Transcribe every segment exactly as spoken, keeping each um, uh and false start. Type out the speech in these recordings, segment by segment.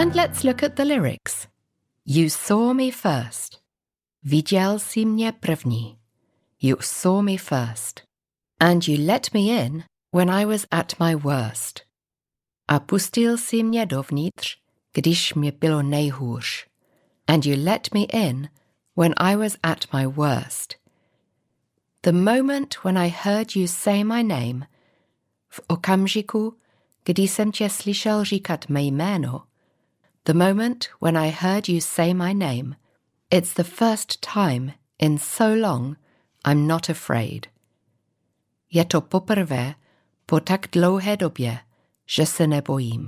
And let's look at the lyrics. You saw me first. Viděl jsi mě první. You saw me first. And you let me in when I was at my worst. A pustil jsi mě dovnitř, když mě bylo nejhůř. And you let me in when I was at my worst. The moment when I heard you say my name, v okamžiku, kdy jsem tě slyšel říkat mé jméno, the moment when I heard you say my name, it's the first time in so long I'm not afraid. Je to poprvé po tak dlouhé době, že se nebojím.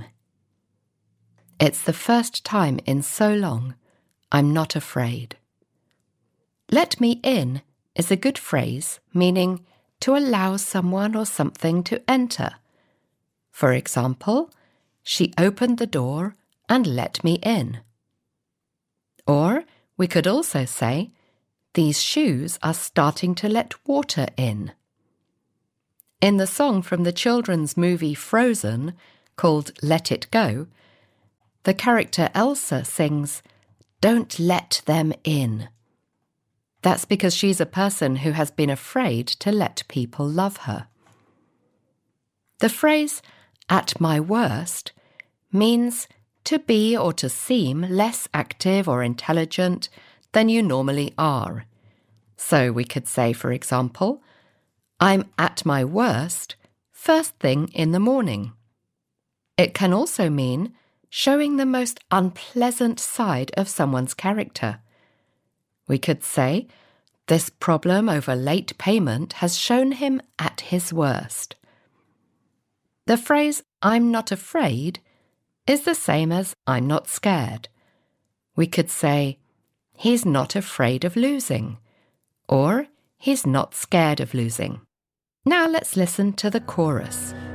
It's the first time in so long I'm not afraid. Let me in is a good phrase meaning to allow someone or something to enter. For example, she opened the door and let me in. Or we could also say, these shoes are starting to let water in. In the song from the children's movie Frozen, called Let It Go, the character Elsa sings, "Don't let them in." That's because she's a person who has been afraid to let people love her. The phrase, at my worst, means to be or to seem less active or intelligent than you normally are. So we could say, for example, I'm at my worst first thing in the morning. It can also mean showing the most unpleasant side of someone's character. We could say, this problem over late payment has shown him at his worst. The phrase, I'm not afraid, is the same as I'm not scared. We could say, he's not afraid of losing, or he's not scared of losing. Now let's listen to the chorus.